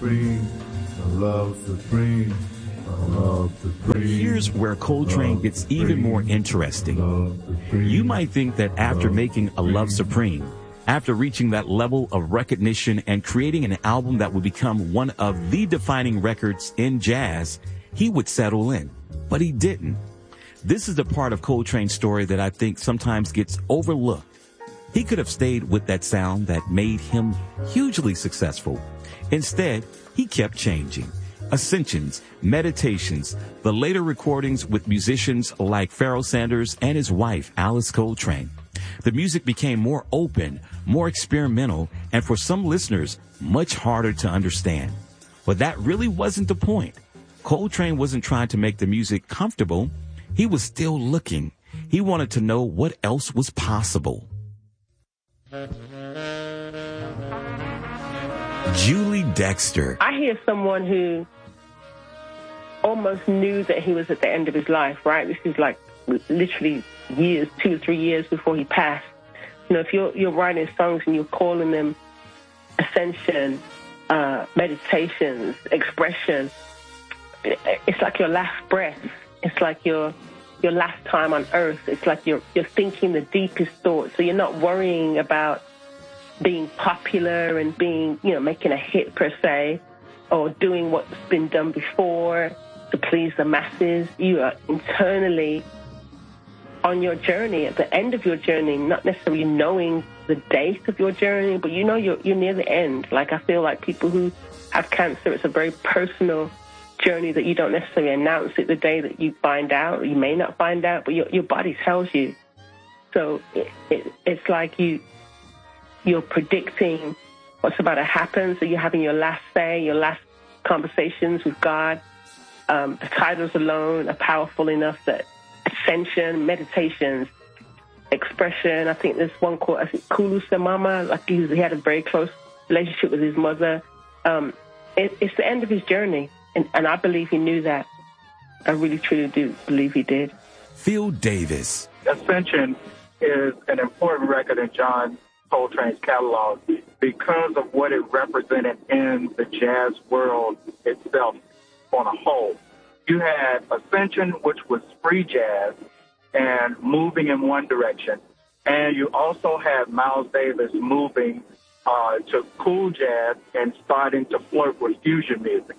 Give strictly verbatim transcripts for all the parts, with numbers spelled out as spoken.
supreme, a love supreme, a love supreme. Here's where Coltrane gets even more interesting. You might think that after making A Love Supreme, after reaching that level of recognition and creating an album that would become one of the defining records in jazz, he would settle in. But he didn't. This is the part of Coltrane's story that I think sometimes gets overlooked. He could have stayed with that sound that made him hugely successful. Instead, he kept changing. Ascensions, Meditations, the later recordings with musicians like Pharoah Sanders and his wife, Alice Coltrane. The music became more open, more experimental, and for some listeners, much harder to understand. But that really wasn't the point. Coltrane wasn't trying to make the music comfortable. He was still looking. He wanted to know what else was possible. Julie Dexter. I hear someone who almost knew that he was at the end of his life, right? This is like literally years, two or three years before he passed. You know, if you're you're writing songs and you're calling them ascension, uh, meditations, expression, it's like your last breath. It's like your your last time on earth. It's like you're you're thinking the deepest thoughts. So you're not worrying about being popular and being, you know, making a hit per se, or doing what's been done before to please the masses. You are internally on your journey, at the end of your journey, not necessarily knowing the date of your journey, but you know you're, you're near the end. Like, I feel like people who have cancer, it's a very personal journey that you don't necessarily announce it the day that you find out, or you may not find out, but your, your body tells you. So it, it, it's like you, you're predicting what's about to happen, so you're having your last say, your last conversations with God. Um, the titles alone are powerful enough that ascension, meditations, expression. I think there's one quote, I think Kulu Samama, like he, he had a very close relationship with his mother. Um, it, it's the end of his journey, and, and I believe he knew that. I really, truly do believe he did. Phil Davis. Ascension is an important record in John Coltrane's catalog because of what it represented in the jazz world itself on a whole. You had Ascension, which was free jazz and moving in one direction. And you also had Miles Davis moving uh, to cool jazz and starting to flirt with fusion music.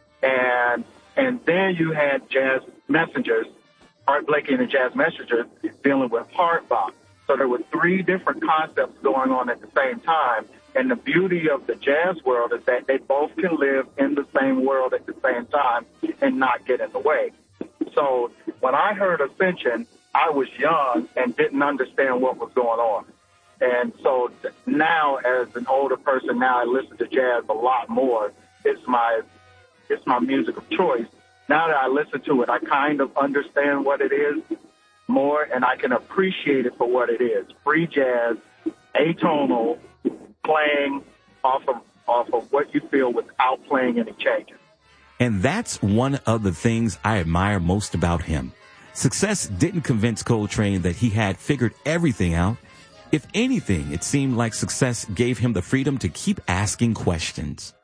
And and then you had Jazz Messengers, Art Blakey and the Jazz Messengers, dealing with hard bop. So there were three different concepts going on at the same time. And the beauty of the jazz world is that they both can live in the same world at the same time and not get in the way. So when I heard Ascension, I was young and didn't understand what was going on. And so now, as an older person, now I listen to jazz a lot more. It's my, it's my music of choice. Now that I listen to it, I kind of understand what it is more, and I can appreciate it for what it is. Free jazz, atonal, playing off of off of what you feel without playing any changes. And that's one of the things I admire most about him. Success didn't convince Coltrane that he had figured everything out. If anything, it seemed like success gave him the freedom to keep asking questions.